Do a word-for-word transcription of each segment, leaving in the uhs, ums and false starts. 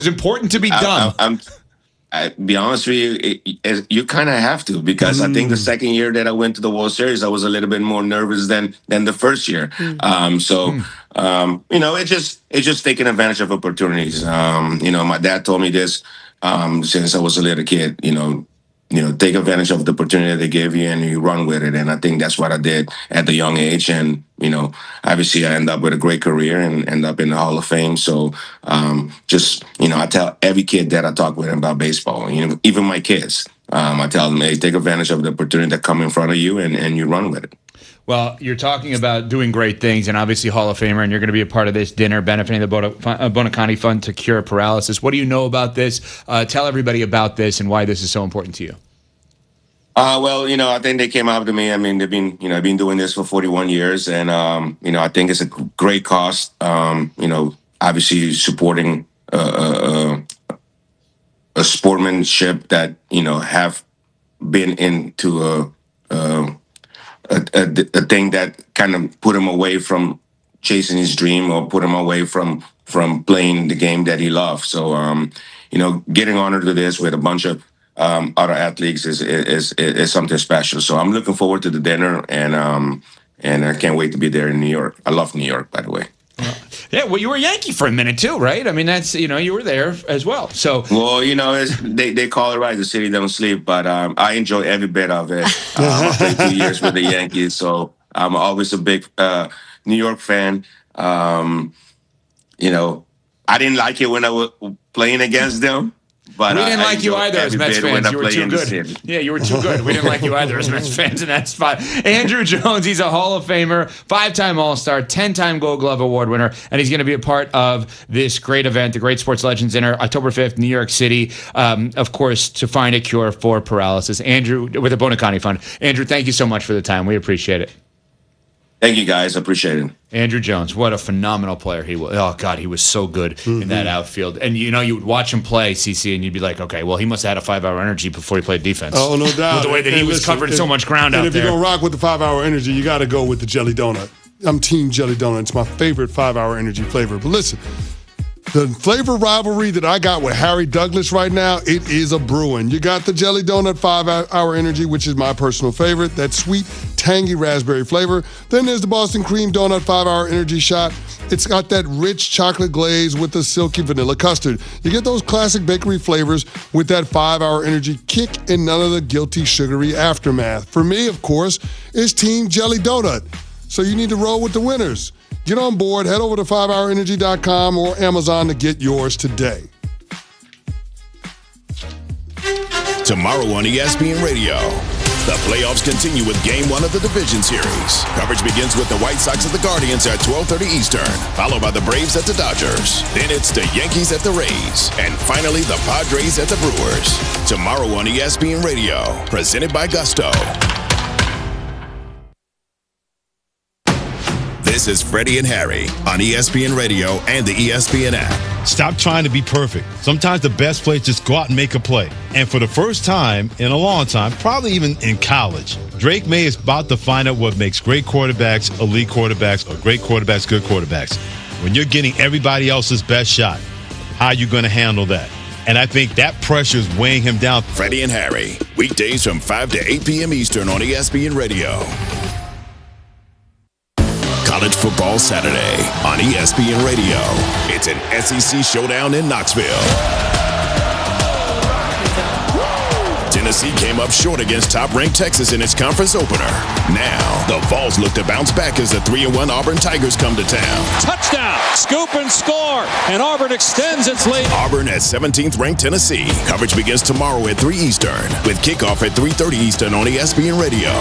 It's important to be I, done. I, I'm. I be honest with you, it, it, you kind of have to because mm. I think the second year that I went to the World Series, I was a little bit more nervous than than the first year. Mm. Um, so, mm. um, you know, it just it's just taking advantage of opportunities. Um, you know, my dad told me this um, since I was a little kid. You know, you know, take advantage of the opportunity they give you and you run with it. And I think that's what I did at the young age. And you know, obviously I end up with a great career and end up in the Hall of Fame. So um, just, you know, I tell every kid that I talk with about baseball, you know, even my kids, um, I tell them, hey, take advantage of the opportunity that come in front of you and, and you run with it. Well, you're talking about doing great things and obviously Hall of Famer, and you're going to be a part of this dinner benefiting the Buoniconti Fund to cure paralysis. What do you know about this? Uh, tell everybody about this and why this is so important to you. Uh, well, you know, I think they came out to me. I mean, they've been, you know, I've been doing this for forty-one years, and um, you know, I think it's a great cause. Um, you know, obviously supporting uh, uh, a sportsmanship that you know have been into a a, a, a thing that kind of put him away from chasing his dream or put him away from from playing the game that he loved. So, um, you know, getting honored to this with a bunch of Um, other athletes is, is is is something special. So I'm looking forward to the dinner, and um, and I can't wait to be there in New York. I love New York, by the way. Yeah, well, you were a Yankee for a minute too, right? I mean, that's you know, you were there as well. So well, you know, it's, they they call it right, the city don't sleep, but um, I enjoy every bit of it. Um, I played two years with the Yankees, so I'm always a big uh, New York fan. Um, you know, I didn't like it when I was playing against them. But we didn't I, like I you either as Mets fans. You were too good. Yeah, you were too good. We didn't like you either as Mets fans, and that's fine. Andruw Jones, he's a Hall of Famer, five-time All-Star, ten-time Gold Glove Award winner, and he's going to be a part of this great event, the Great Sports Legends Dinner, October fifth, New York City, um, of course, to find a cure for paralysis. Andruw, with the Buoniconti Fund. Andruw, thank you so much for the time. We appreciate it. Thank you, guys. I appreciate it. Andruw Jones, what a phenomenal player he was. Oh, God, he was so good mm-hmm. in that outfield. And, you know, you would watch him play, C C, and you'd be like, okay, well, he must have had a five-hour energy before he played defense. Oh, no doubt. With the way that and he was listen, covering if, so much ground out there. And if you're going to rock with the five-hour energy, you got to go with the Jelly Donut. I'm Team Jelly Donut. It's my favorite five-hour energy flavor. But listen, the flavor rivalry that I got with Harry Douglas right now, it is a brewing. You got the Jelly Donut five-hour energy, which is my personal favorite. That sweet, tangy raspberry flavor. Then there's the Boston Cream Donut five-hour energy shot. It's got that rich chocolate glaze with the silky vanilla custard. You get those classic bakery flavors with that five-hour energy kick and none of the guilty sugary aftermath. For me, of course, is Team Jelly Donut. So you need to roll with the winners. Get on board, head over to five hour energy dot com or Amazon to get yours today. Tomorrow on E S P N Radio, the playoffs continue with Game one of the Division Series. Coverage begins with the White Sox at the Guardians at twelve thirty Eastern, followed by the Braves at the Dodgers. Then it's the Yankees at the Rays, and finally the Padres at the Brewers. Tomorrow on E S P N Radio, presented by Gusto. This is Freddie and Harry on E S P N Radio and the E S P N app. Stop trying to be perfect. Sometimes the best play is just go out and make a play. And for the first time in a long time, probably even in college, Drake May is about to find out what makes great quarterbacks elite quarterbacks or great quarterbacks good quarterbacks. When you're getting everybody else's best shot, how are you going to handle that? And I think that pressure is weighing him down. Freddie and Harry, weekdays from five to eight p.m. Eastern on E S P N Radio. College Football Saturday on E S P N Radio. It's an S E C showdown in Knoxville. Tennessee came up short against top-ranked Texas in its conference opener. Now, the Vols look to bounce back as the three and one Auburn Tigers come to town. Touchdown! Scoop and score! And Auburn extends its lead. Auburn at seventeenth-ranked Tennessee. Coverage begins tomorrow at three Eastern, with kickoff at three thirty Eastern on E S P N Radio.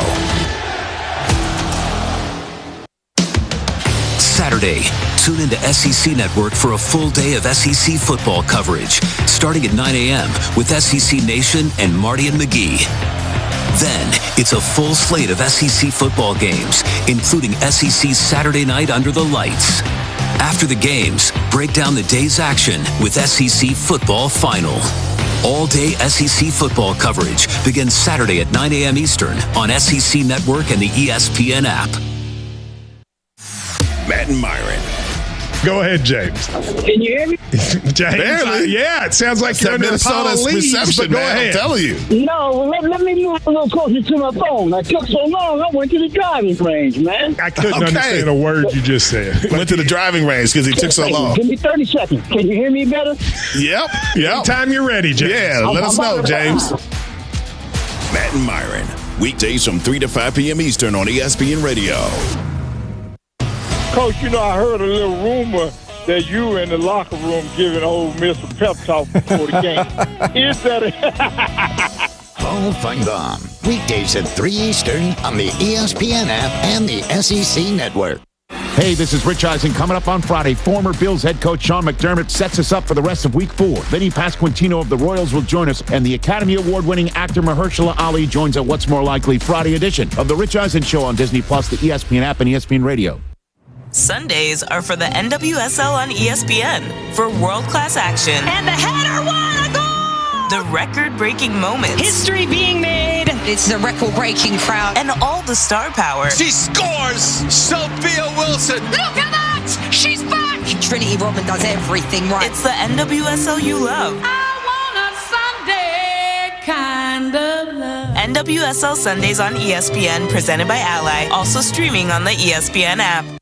Saturday, tune into S E C Network for a full day of S E C football coverage, starting at nine a.m. with S E C Nation and Marty and McGee. Then, it's a full slate of S E C football games, including S E C Saturday Night Under the Lights. After the games, break down the day's action with S E C Football Final. All-day S E C football coverage begins Saturday at nine a.m. Eastern on S E C Network and the E S P N app. Matt and Myron Go ahead, James. Can you hear me? James, Barely. I, yeah, it sounds like That's you're in Minnesota's the leaves, reception, but go man, ahead. I'm telling you. No, let, let me move a little closer to my phone. I took so long, I went to the driving range, man. I couldn't Okay. understand a word you just said. Went to the driving range because he took so long. Give me thirty seconds. Can you hear me better? Yep. Yep. Anytime you're ready, James. Yeah, let us know, James. Matt and Myron, weekdays from three to five p.m. Eastern on E S P N Radio. Coach, you know, I heard a little rumor that you were in the locker room giving Ole Miss a pep talk before the game. Is that a... Hall Fight On. Weekdays at three Eastern on the E S P N app and the S E C Network. Hey, this is Rich Eisen. Coming up on Friday, former Bills head coach Sean McDermott sets us up for the rest of week four. Vinny Pasquantino of the Royals will join us, and the Academy Award-winning actor Mahershala Ali joins a What's More Likely Friday edition of the Rich Eisen Show on Disney Plus, the E S P N app, and E S P N Radio. Sundays are for the N W S L on E S P N for world-class action. And the header won a goal! The record-breaking moments. History being made. It's the record-breaking crowd. And all the star power. She scores! Sophia Wilson! Look at that! She's back! Trinity Rodman does everything right. It's the N W S L you love. I want a Sunday kind of love. N W S L Sundays on E S P N, presented by Ally. Also streaming on the E S P N app.